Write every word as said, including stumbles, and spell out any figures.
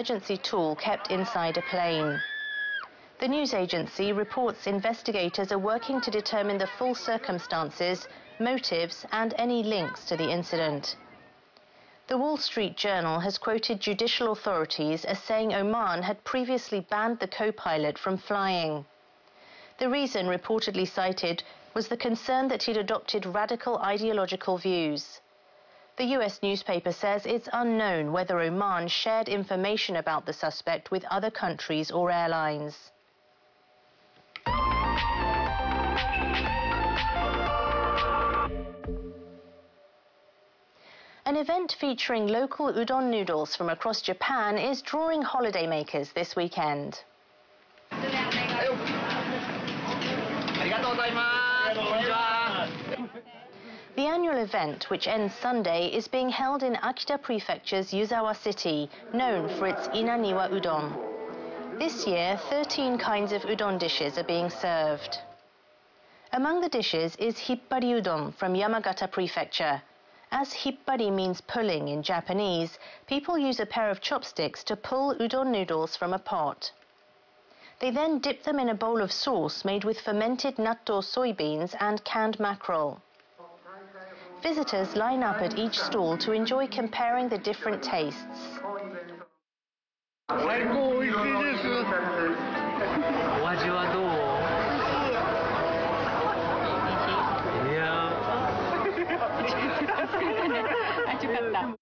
emergency tool kept inside a plane. The news agency reports investigators are working to determine the full circumstances, motives, and any links to the incident. The Wall Street Journal has quoted judicial authorities as saying Oman had previously banned the co-pilot from flying. The reason reportedly cited was the concern that he'd adopted radical ideological views. The U S newspaper says it's unknown whether Oman shared information about the suspect with other countries or airlines. An event featuring local udon noodles from across Japan is drawing holidaymakers this weekend. The annual event, which ends Sunday, is being held in Akita Prefecture's Yuzawa City, known for its Inaniwa udon. This year, thirteen kinds of udon dishes are being served. Among the dishes is hippari udon from Yamagata Prefecture. As hippari means pulling in Japanese, people use a pair of chopsticks to pull udon noodles from a pot. They then dip them in a bowl of sauce made with fermented natto soybeans and canned mackerel. Visitors line up at each stall to enjoy comparing the different tastes. 아주 같다.